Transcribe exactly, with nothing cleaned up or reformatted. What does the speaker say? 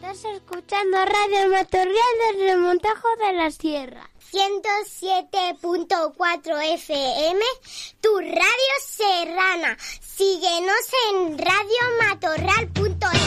Estás escuchando Radio Matorral desde el Montajo de la Sierra. ciento siete punto cuatro F M, tu radio serrana. Síguenos en radio matorral punto es.